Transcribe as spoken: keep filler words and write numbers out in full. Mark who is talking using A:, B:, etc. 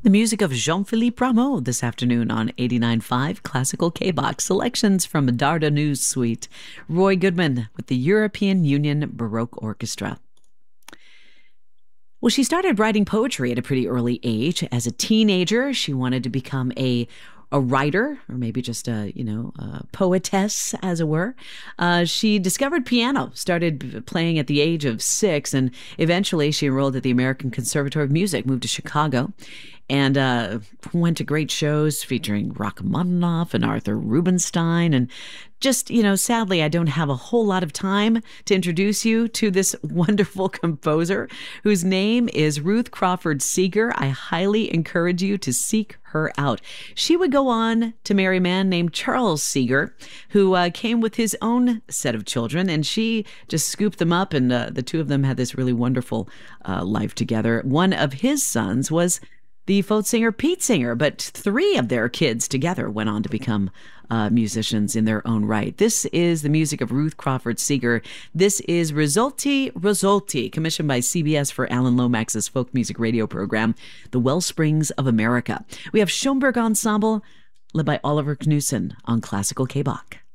A: The music of Jean-Philippe Rameau this afternoon on eighty-nine point five Classical K-Box. Selections from Darda News Suite. Roy Goodman with the European Union Baroque Orchestra. Well, she started writing poetry at a pretty early age. As a teenager, she wanted to become a a writer, or maybe just a, you know, a poetess, as it were. Uh, she discovered piano, started playing at the age of six, and eventually she enrolled at the American Conservatory of Music, moved to Chicago, and uh, went to great shows featuring Rachmaninoff and Arthur Rubinstein. And just, you know, sadly, I don't have a whole lot of time to introduce you to this wonderful composer whose name is Ruth Crawford Seeger. I highly encourage you to seek her out. She would go on to marry a man named Charles Seeger, who uh, came with his own set of children, and she just scooped them up, and uh, the two of them had this really wonderful uh, life together. One of his sons was the folk singer Pete Singer, but three of their kids together went on to become uh, musicians in their own right. This is the music of Ruth Crawford Seeger. This is Risolti Risolti, commissioned by C B S for Alan Lomax's folk music radio program, The Wellsprings of America. We have Schoenberg Ensemble, led by Oliver Knudsen on Classical K-Bach.